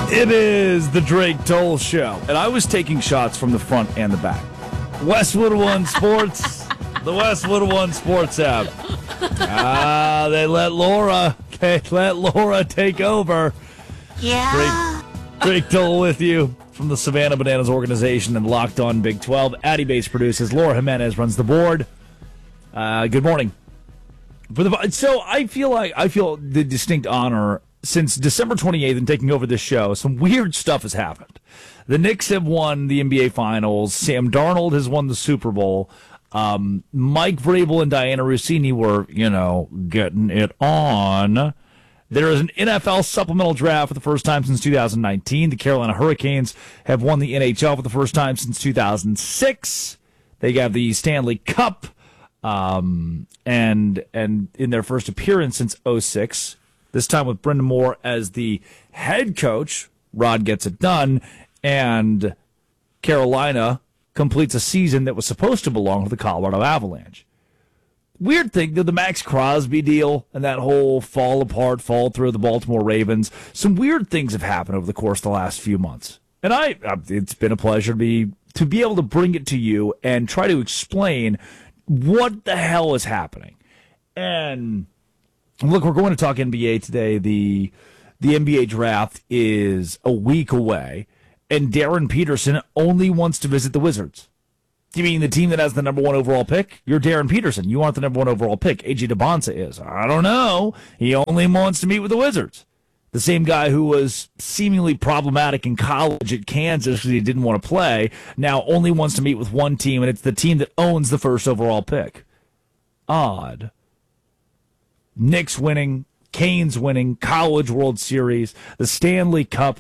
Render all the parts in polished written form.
It is the Drake Toll Show. And I was taking shots from the front and the back. Westwood One Sports, the Westwood One Sports app. They let Laura take over. Yeah. Drake Toll with you from the Savannah Bananas organization and Locked On Big 12. Addy Bates produces. Laura Jimenez runs the board. Good morning. So I feel the distinct honor since December 28th and taking over this show. Some weird stuff has happened. The Knicks have won the NBA Finals. Sam Darnold has won the Super Bowl. Mike Vrabel and Diana Rossini were, getting it on. There is an NFL supplemental draft for the first time since 2019. The Carolina Hurricanes have won the NHL for the first time since 2006. They have the Stanley Cup, and in their first appearance since 2006. This time with Brendan Moore as the head coach. Rod gets it done, and Carolina completes a season that was supposed to belong to the Colorado Avalanche. Weird thing, the Max Crosby deal and that whole fall through of the Baltimore Ravens. Some weird things have happened over the course of the last few months. And it's been a pleasure to be able to bring it to you and try to explain what the hell is happening. And look, we're going to talk NBA today. The NBA draft is a week away, and Darren Peterson only wants to visit the Wizards. You mean the team that has the number one overall pick? You're Darren Peterson. You aren't the number one overall pick. AJ DeBonsa is. I don't know. He only wants to meet with the Wizards. The same guy who was seemingly problematic in college at Kansas because he didn't want to play, now only wants to meet with one team, and it's the team that owns the first overall pick. Odd. Knicks winning, Canes winning, College World Series, the Stanley Cup,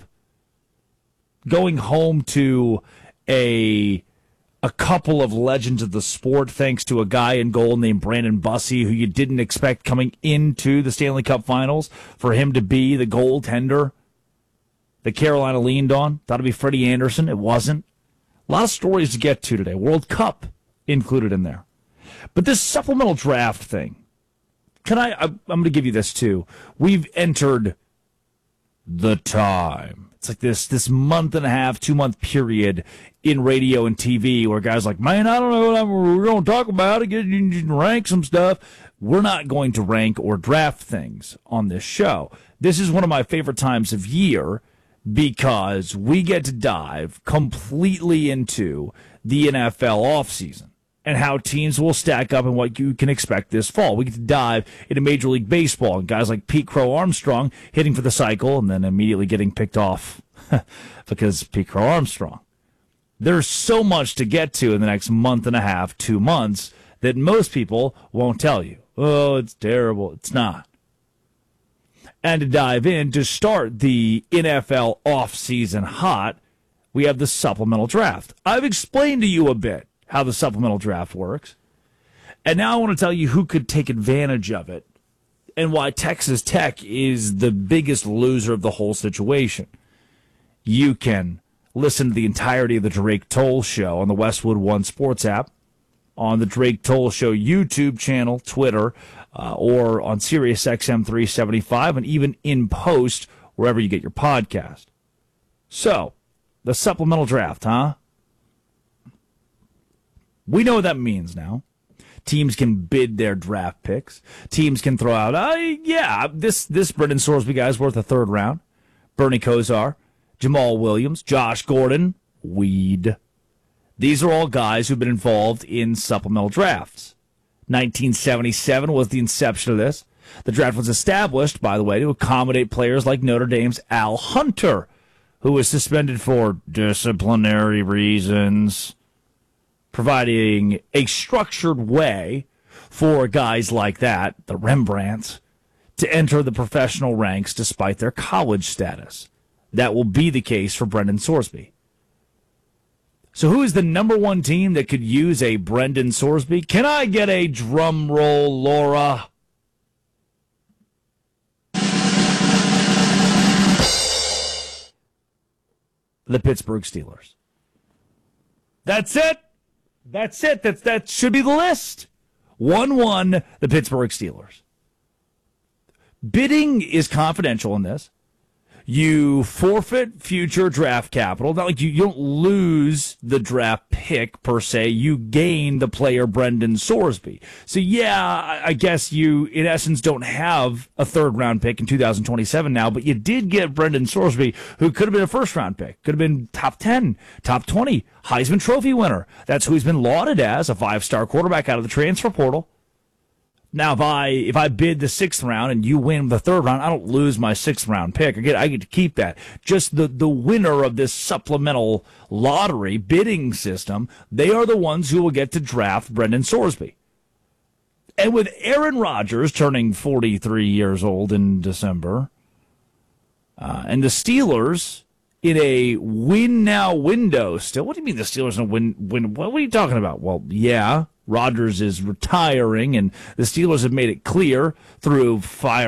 going home to a couple of legends of the sport thanks to a guy in goal named Brandon Bussey, who you didn't expect coming into the Stanley Cup Finals for him to be the goaltender that Carolina leaned on. Thought it'd be Freddie Anderson. It wasn't. A lot of stories to get to today. World Cup included in there. But this supplemental draft thing, I'm going to give you this too. We've entered the time. It's like this month and a half, 2-month period in radio and TV where guys are like, man, I don't know what we're going to talk about. Rank some stuff. We're not going to rank or draft things on this show. This is one of my favorite times of year because we get to dive completely into the NFL offseason and how teams will stack up and what you can expect this fall. We get to dive into Major League Baseball and guys like Pete Crow Armstrong hitting for the cycle and then immediately getting picked off because Pete Crow Armstrong. There's so much to get to in the next month and a half, 2 months, that most people won't tell you. Oh, it's terrible. It's not. And to dive in, to start the NFL offseason hot, we have the supplemental draft. I've explained to you a bit how the supplemental draft works. And now I want to tell you who could take advantage of it and why Texas Tech is the biggest loser of the whole situation. You can listen to the entirety of the Drake Toll Show on the Westwood One Sports app, on the Drake Toll Show YouTube channel, Twitter, or on Sirius XM 375, and even in post wherever you get your podcast. So, the supplemental draft, huh? We know what that means now. Teams can bid their draft picks. Teams can throw out, this Brendan Sorsby guy's worth a third round. Bernie Kosar, Jamal Williams, Josh Gordon, Weed. These are all guys who've been involved in supplemental drafts. 1977 was the inception of this. The draft was established, by the way, to accommodate players like Notre Dame's Al Hunter, who was suspended for disciplinary reasons, providing a structured way for guys like that, the Rembrandts, to enter the professional ranks despite their college status. That will be the case for Brendan Sorsby. So who is the number one team that could use a Brendan Sorsby? Can I get a drum roll, Laura? The Pittsburgh Steelers. That's it. That's it. That should be the list. 1-1, the Pittsburgh Steelers. Bidding is confidential in this. You forfeit future draft capital. Not like you don't lose the draft pick per se. You gain the player Brendan Sorsby. So yeah, I guess you in essence don't have a third round pick in 2027 now, but you did get Brendan Sorsby, who could have been a first round pick, could have been top 10, top 20, Heisman Trophy winner. That's who he's been lauded as, a 5-star quarterback out of the transfer portal. Now, if I bid the 6th round and you win the 3rd round, I don't lose my 6th round pick. I get to keep that. Just the winner of this supplemental lottery bidding system, they are the ones who will get to draft Brendan Sorsby. And with Aaron Rodgers turning 43 years old in December, and the Steelers in a win-now window still. What do you mean the Steelers in a win? What are you talking about? Well, yeah. Rodgers is retiring, and the Steelers have made it clear through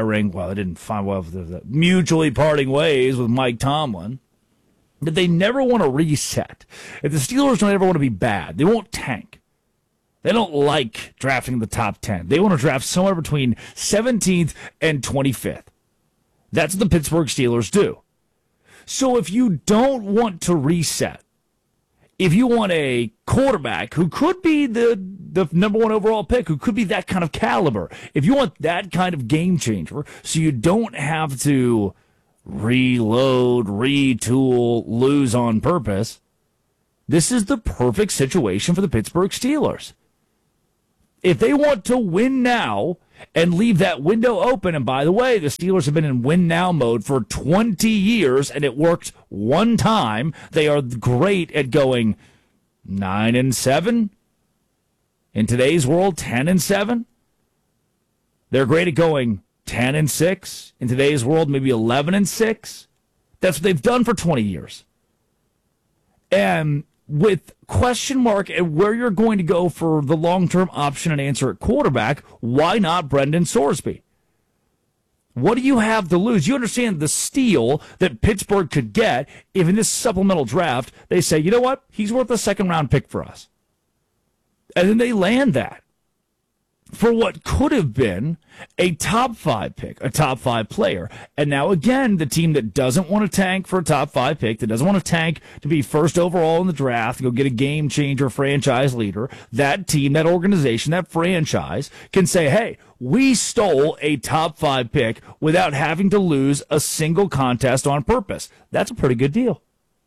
mutually parting ways with Mike Tomlin that they never want to reset. If the Steelers don't ever want to be bad, they won't tank. They don't like drafting the top 10. They want to draft somewhere between 17th and 25th. That's what the Pittsburgh Steelers do. So if you don't want to reset, if you want a quarterback who could be the number 1 overall pick, who could be that kind of caliber, if you want that kind of game changer, so you don't have to reload, retool, lose on purpose, this is the perfect situation for the Pittsburgh Steelers. If they want to win now and leave that window open, and by the way, the Steelers have been in win now mode for 20 years, and it worked one time. They are great at going 9-7. In today's world, 10-7. They're great at going 10-6. In today's world, maybe 11-6. That's what they've done for 20 years. And with question mark at where you're going to go for the long-term option and answer at quarterback, why not Brendan Sorsby? What do you have to lose? You understand the steal that Pittsburgh could get if in this supplemental draft they say, you know what, he's worth a 2nd-round pick for us. And then they land that for what could have been a top 5 pick, a top 5 player. And now, again, the team that doesn't want to tank for a top 5 pick, that doesn't want to tank to be first overall in the draft, go get a game changer franchise leader, that team, that organization, that franchise can say, hey, we stole a top 5 pick without having to lose a single contest on purpose. That's a pretty good deal.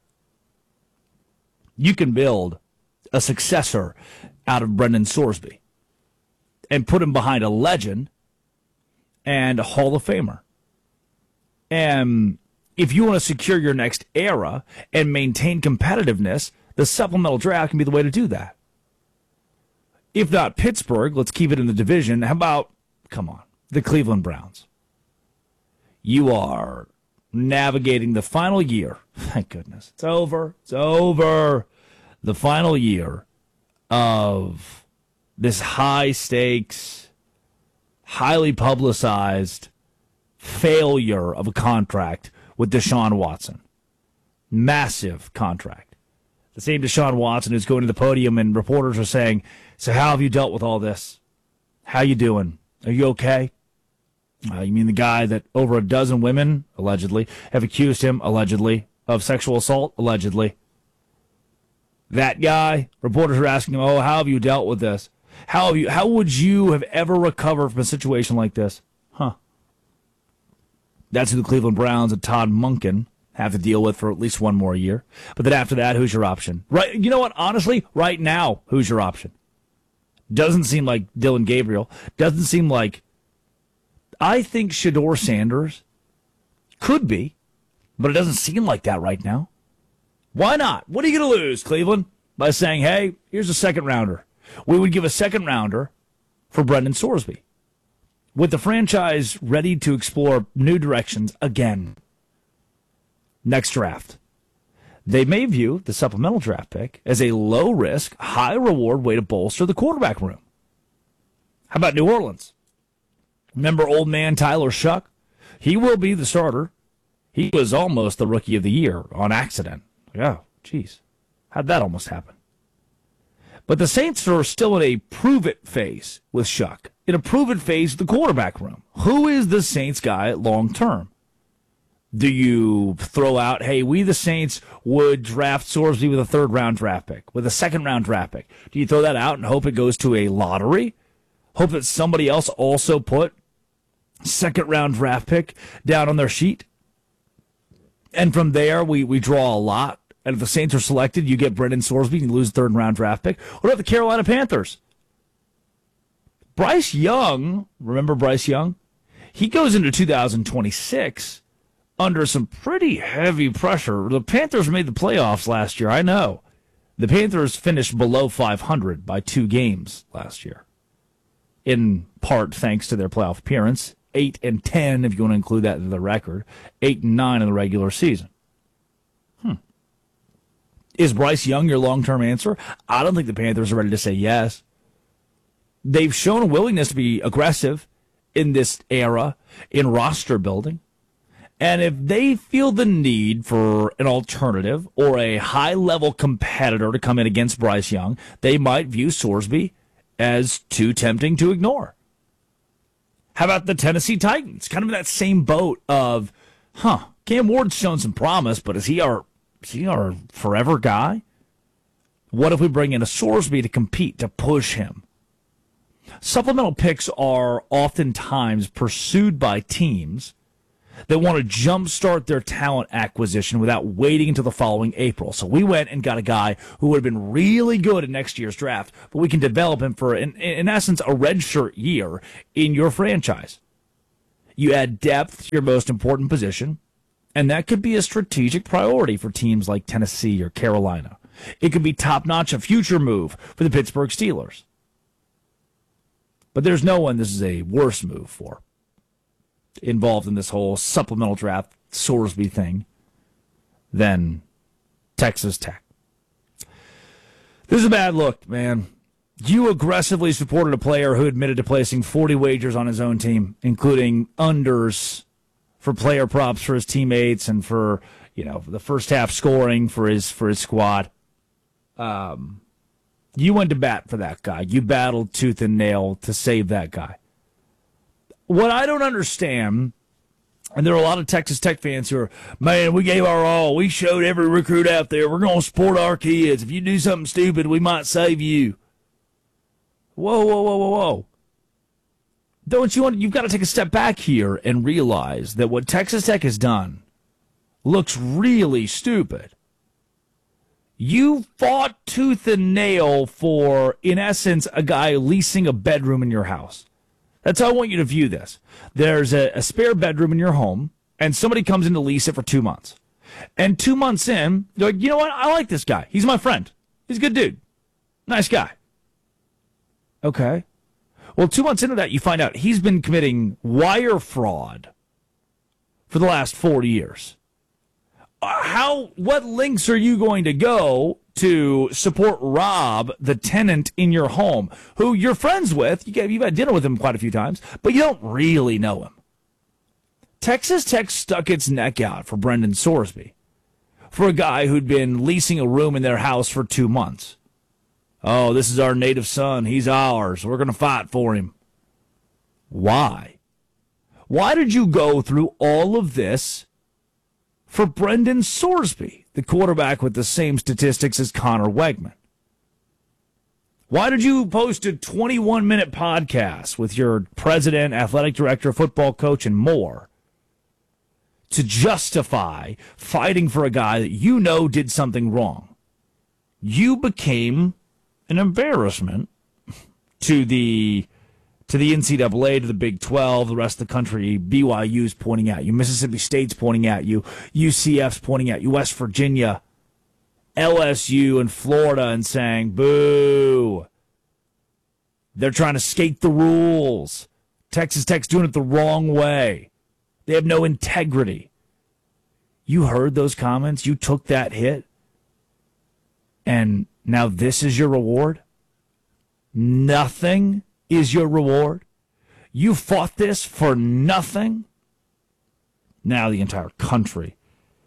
You can build a successor out of Brendan Sorsby and put him behind a legend and a Hall of Famer. And if you want to secure your next era and maintain competitiveness, the supplemental draft can be the way to do that. If not Pittsburgh, let's keep it in the division. How about, come on, the Cleveland Browns? You are navigating the final year. Thank goodness. It's over. It's over. The final year of this high-stakes, highly publicized failure of a contract with Deshaun Watson. Massive contract. The same Deshaun Watson who's going to the podium and reporters are saying, so how have you dealt with all this? How you doing? Are you okay? You mean the guy that over a dozen women, allegedly, have accused him, allegedly, of sexual assault, allegedly? That guy, reporters are asking him, oh, how have you dealt with this? How would you have ever recovered from a situation like this? That's who the Cleveland Browns and Todd Monken have to deal with for at least one more year. But then after that, who's your option? Right? You know what? Honestly, right now, who's your option? Doesn't seem like Dillon Gabriel. Doesn't seem like... I think Shedeur Sanders could be, but it doesn't seem like that right now. Why not? What are you going to lose, Cleveland? By saying, hey, here's a 2nd-rounder. We would give a 2nd-rounder for Brendan Sorsby. With the franchise ready to explore new directions again. Next draft. They may view the supplemental draft pick as a low-risk, high-reward way to bolster the quarterback room. How about New Orleans? Remember old man Tyler Shuck? He will be the starter. He was almost the rookie of the year on accident. Yeah, geez. How'd that almost happen? But the Saints are still in a prove-it phase with Shuck. In a prove-it phase of the quarterback room. Who is the Saints guy long-term? Do you throw out, hey, we the Saints would draft Sorsby with a third-round draft pick, with a second-round draft pick? Do you throw that out and hope it goes to a lottery? Hope that somebody else also put second-round draft pick down on their sheet? And from there, we draw a lot. And if the Saints are selected, you get Brendan Sorsby, you lose third-round draft pick. What about the Carolina Panthers? Bryce Young, remember Bryce Young? He goes into 2026 under some pretty heavy pressure. The Panthers made the playoffs last year, I know. The Panthers finished below 500 by 2 games last year, in part thanks to their playoff appearance. 8-10, if you want to include that in the record. 8-9 in the regular season. Is Bryce Young your long-term answer? I don't think the Panthers are ready to say yes. They've shown a willingness to be aggressive in this era in roster building. And if they feel the need for an alternative or a high-level competitor to come in against Bryce Young, they might view Sorsby as too tempting to ignore. How about the Tennessee Titans? Kind of in that same boat of, Cam Ward's shown some promise, but is he our forever guy? What if we bring in a Sorsby to compete, to push him? Supplemental picks are oftentimes pursued by teams that want to jumpstart their talent acquisition without waiting until the following April. So we went and got a guy who would have been really good in next year's draft, but we can develop him for, in essence, a redshirt year in your franchise. You add depth to your most important position, and that could be a strategic priority for teams like Tennessee or Carolina. It could be top-notch, a future move for the Pittsburgh Steelers. But there's no one this is a worse move for, involved in this whole supplemental draft Sorsby thing, than Texas Tech. This is a bad look, man. You aggressively supported a player who admitted to placing 40 wagers on his own team, including unders for player props for his teammates and for, the first half scoring for his squad. You went to bat for that guy. You battled tooth and nail to save that guy. What I don't understand, and there are a lot of Texas Tech fans who are, man, we gave our all. We showed every recruit out there. We're going to support our kids. If you do something stupid, we might save you. Whoa. You've got to take a step back here and realize that what Texas Tech has done looks really stupid. You fought tooth and nail for, in essence, a guy leasing a bedroom in your house. That's how I want you to view this. There's a spare bedroom in your home, and somebody comes in to lease it for 2 months. And 2 months in, you're like, you know what? I like this guy. He's my friend. He's a good dude. Nice guy. Okay. Well, 2 months into that, you find out he's been committing wire fraud for the last 4 years. What lengths are you going to go to support Rob, the tenant in your home, who you're friends with? You've had dinner with him quite a few times, but you don't really know him. Texas Tech stuck its neck out for Brendan Sorsby, for a guy who'd been leasing a room in their house for 2 months. Oh, this is our native son. He's ours. We're going to fight for him. Why? Why did you go through all of this for Brendan Sorsby, the quarterback with the same statistics as Connor Wegman? Why did you post a 21-minute podcast with your president, athletic director, football coach, and more to justify fighting for a guy that you know did something wrong? You became an embarrassment to the NCAA, to the Big 12, the rest of the country. BYU's pointing at you. Mississippi State's pointing at you. UCF's pointing at you. West Virginia, LSU, and Florida, and saying, boo. They're trying to skate the rules. Texas Tech's doing it the wrong way. They have no integrity. You heard those comments. You took that hit. And now this is your reward? Nothing is your reward? You fought this for nothing? Now the entire country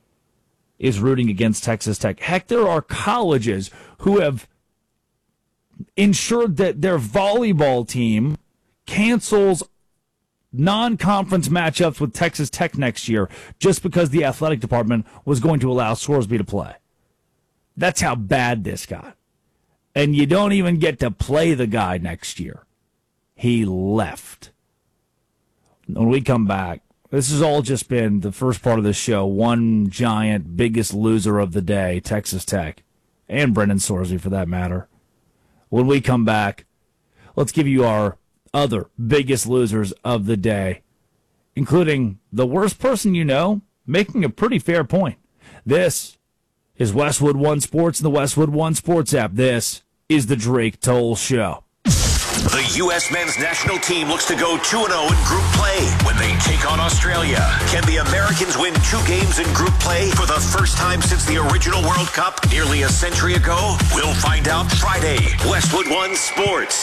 is rooting against Texas Tech. Heck, there are colleges who have ensured that their volleyball team cancels non-conference matchups with Texas Tech next year just because the athletic department was going to allow Scoresby to play. That's how bad this got. And you don't even get to play the guy next year. He left. When we come back, this has all just been the first part of the show. One giant, biggest loser of the day, Texas Tech, and Brendan Scoresby for that matter. When we come back, let's give you our other biggest losers of the day, including the worst person you know, making a pretty fair point. This is Westwood One Sports and the Westwood One Sports app. This is the Drake Toll Show. The U.S. men's national team looks to go 2-0 in group play when they take on Australia. Can the Americans win 2 games in group play for the first time since the original World Cup nearly a century ago? We'll find out Friday. Westwood One Sports.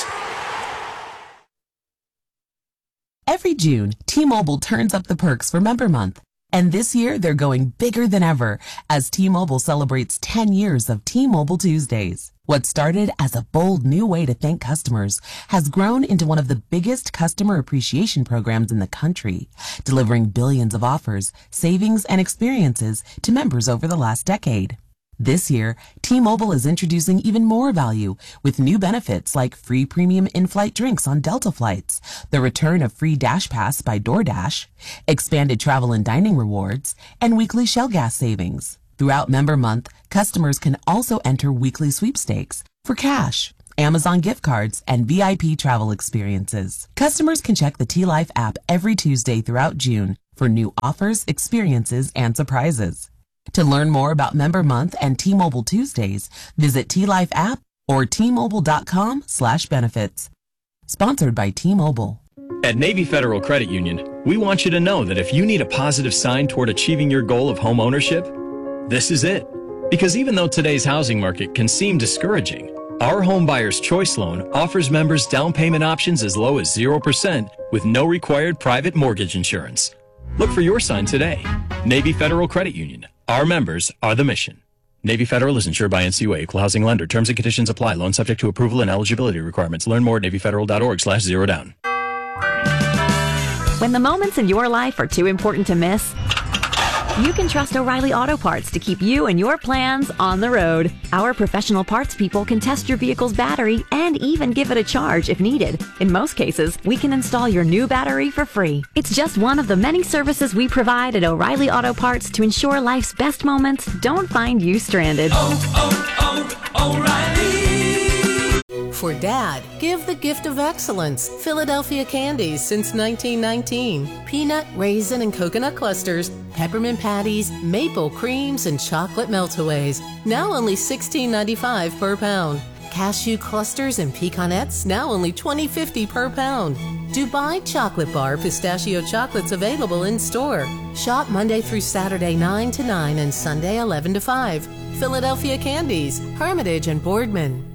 Every June, T-Mobile turns up the perks for Member Month. And this year, they're going bigger than ever as T-Mobile celebrates 10 years of T-Mobile Tuesdays. What started as a bold new way to thank customers has grown into one of the biggest customer appreciation programs in the country, delivering billions of offers, savings, and experiences to members over the last decade. This year, T-Mobile is introducing even more value with new benefits like free premium in-flight drinks on Delta flights, the return of free Dash Pass by DoorDash, expanded travel and dining rewards, and weekly Shell gas savings. Throughout Member Month, customers can also enter weekly sweepstakes for cash, Amazon gift cards, and VIP travel experiences. Customers can check the T-Life app every Tuesday throughout June for new offers, experiences, and surprises. To learn more about Member Month and T-Mobile Tuesdays, visit T-Life app or T-Mobile.com/benefits. Sponsored by T-Mobile. At Navy Federal Credit Union, we want you to know that if you need a positive sign toward achieving your goal of home ownership, this is it. Because even though today's housing market can seem discouraging, our Home Buyer's Choice Loan offers members down payment options as low as 0% with no required private mortgage insurance. Look for your sign today. Navy Federal Credit Union. Our members are the mission. Navy Federal is insured by NCUA, Equal Housing Lender. Terms and conditions apply. Loan subject to approval and eligibility requirements. Learn more at NavyFederal.org/zerodown. When the moments in your life are too important to miss, you can trust O'Reilly Auto Parts to keep you and your plans on the road. Our professional parts people can test your vehicle's battery and even give it a charge if needed. In most cases, we can install your new battery for free. It's just one of the many services we provide at O'Reilly Auto Parts to ensure life's best moments don't find you stranded. O'Reilly. For Dad, give the gift of excellence. Philadelphia candies since 1919. Peanut, raisin, and coconut clusters, peppermint patties, maple creams, and chocolate meltaways. Now only $16.95 per pound. Cashew clusters and pecanettes, now only $20.50 per pound. Dubai Chocolate Bar pistachio chocolates available in store. Shop Monday through Saturday 9 to 9 and Sunday 11 to 5. Philadelphia Candies, Hermitage and Boardman.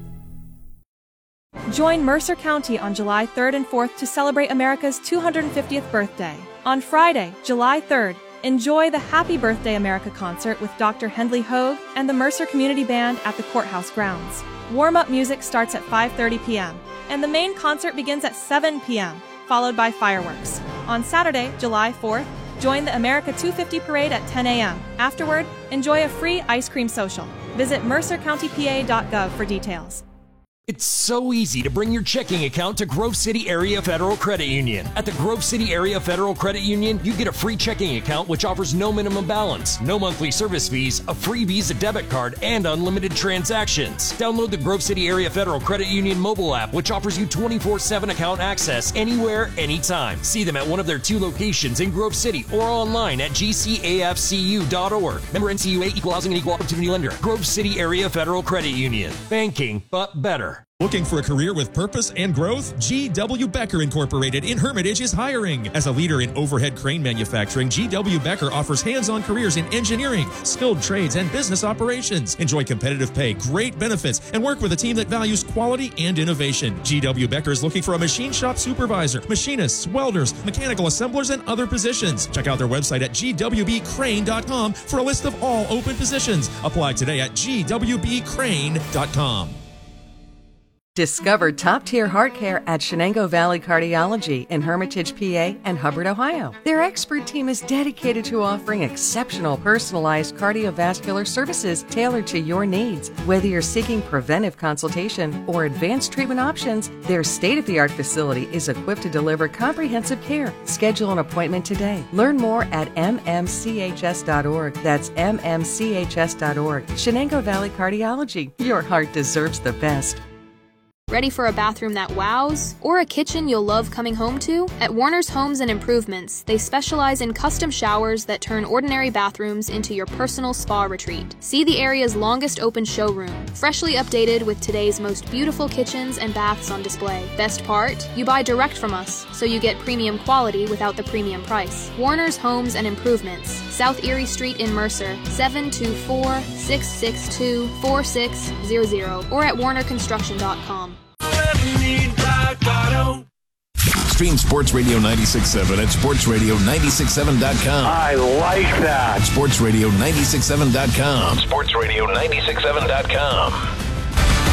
Join Mercer County on July 3rd and 4th to celebrate America's 250th birthday. On Friday, July 3rd, enjoy the Happy Birthday America concert with Dr. Hendley Hogue and the Mercer Community Band at the courthouse grounds. Warm-up music starts at 5:30 p.m., and the main concert begins at 7 p.m., followed by fireworks. On Saturday, July 4th, join the America 250 parade at 10 a.m. Afterward, enjoy a free ice cream social. Visit mercercountypa.gov for details. It's so easy to bring your checking account to Grove City Area Federal Credit Union. At the Grove City Area Federal Credit Union, you get a free checking account which offers no minimum balance, no monthly service fees, a free Visa debit card, and unlimited transactions. Download the Grove City Area Federal Credit Union mobile app, which offers you 24/7 account access anywhere, anytime. See them at one of their 2 locations in Grove City or online at gcafcu.org. Member NCUA, Equal Housing and Equal Opportunity Lender. Grove City Area Federal Credit Union. Banking, but better. Looking for a career with purpose and growth? G.W. Becker Incorporated in Hermitage is hiring. As a leader in overhead crane manufacturing, G.W. Becker offers hands-on careers in engineering, skilled trades, and business operations. Enjoy competitive pay, great benefits, and work with a team that values quality and innovation. G.W. Becker is looking for a machine shop supervisor, machinists, welders, mechanical assemblers, and other positions. Check out their website at gwbcrane.com for a list of all open positions. Apply today at gwbcrane.com. Discover top-tier heart care at Shenango Valley Cardiology in Hermitage, PA, and Hubbard, Ohio. Their expert team is dedicated to offering exceptional personalized cardiovascular services tailored to your needs. Whether you're seeking preventive consultation or advanced treatment options, their state-of-the-art facility is equipped to deliver comprehensive care. Schedule an appointment today. Learn more at mmchs.org. That's mmchs.org. Shenango Valley Cardiology. Your heart deserves the best. Ready for a bathroom that wows? Or a kitchen you'll love coming home to? At Warner's Homes and Improvements, they specialize in custom showers that turn ordinary bathrooms into your personal spa retreat. See the area's longest open showroom, freshly updated with today's most beautiful kitchens and baths on display. Best part? You buy direct from us, so you get premium quality without the premium price. Warner's Homes and Improvements, South Erie Street in Mercer, 724-662-4600, or at warnerconstruction.com. Stream Sports Radio 96.7 at sportsradio967.com. I like that. Sportsradio967.com. Sportsradio967.com.